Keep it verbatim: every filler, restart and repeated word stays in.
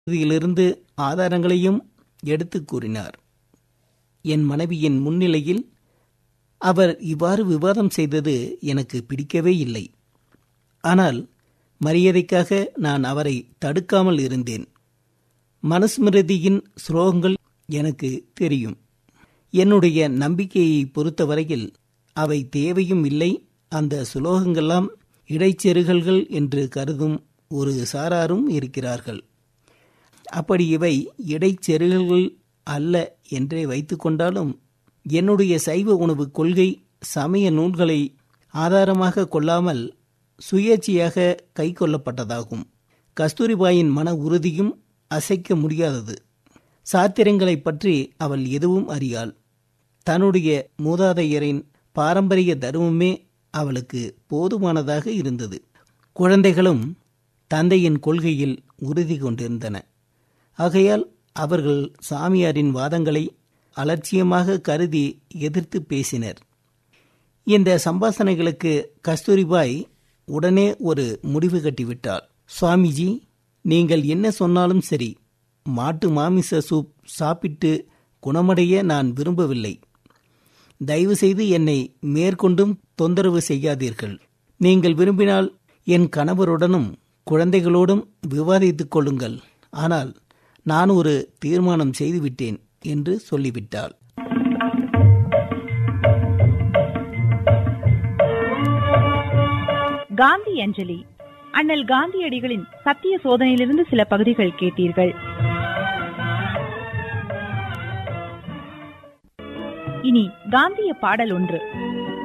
இதிலிருந்து ஆதாரங்களையும் எடுத்து கூறினார். என் மனைவியின் முன்னிலையில் அவர் இவ்வாறு விவாதம் செய்தது எனக்கு பிடிக்கவே இல்லை. ஆனால் மரியாதைக்காக நான் அவரை தடுக்காமல் இருந்தேன். மனுஸ்மிருதியின் ஸ்லோகங்கள் எனக்கு தெரியும். என்னுடைய நம்பிக்கையை பொறுத்தவரையில் அவை தேவையும் இல்லை. அந்த சுலோகங்கள்லாம் இடைச்செருகல்கள் என்று கருதும் ஒரு சாராரும் இருக்கிறார்கள். அப்படி இவை இடைச்செருகல்கள் அல்ல என்றே வைத்துக்கொண்டாலும் என்னுடைய சைவ உணவு கொள்கை சமய நூல்களை ஆதாரமாக கொள்ளாமல் சுயேட்சையாக கை கொள்ளப்பட்டதாகும். கஸ்தூரிபாயின் மன உறுதியும் அசைக்க முடியாதது. சாத்திரங்களை பற்றி அவள் எதுவும் அறியாள். தன்னுடைய மூதாதையரின் பாரம்பரிய தர்மமே அவளுக்கு போதுமானதாக இருந்தது. குழந்தைகளும் தந்தையின் கொள்கையில் உறுதி கொண்டிருந்தன. ஆகையால் அவர்கள் சாமியாரின் வாதங்களை அலட்சியமாக கருதி எதிர்த்து பேசினர். இந்த சம்பாஷணைகளுக்கு கஸ்தூரிபாய் உடனே ஒரு முடிவு கட்டிவிட்டாள். சுவாமிஜி, நீங்கள் என்ன சொன்னாலும் சரி, மாட்டு மாமிச சூப் சாப்பிட்டு குணமடைய நான் விரும்பவில்லை. தயவு செய்து என்னை மேற்கொண்டும் தொந்தரவு செய்யாதீர்கள். நீங்கள் விரும்பினால் என் கணவருடனும் குழந்தைகளோடும் விவாதித்துக் கொள்ளுங்கள். ஆனால் நான் ஒரு தீர்மானம் செய்துவிட்டேன் என்று சொல்லிவிட்டாள். காந்தி அஞ்சலி. அண்ணல் காந்தியடிகளின் சத்திய சோதனையிலிருந்து சில பகுதிகள் கேட்டீர்கள். இனி காந்திய பாடல் ஒன்று.